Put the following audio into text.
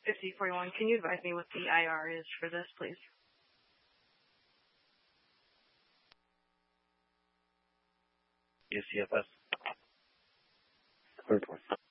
5041. Can you advise me what the IR is for this, please? UCFS. Third one.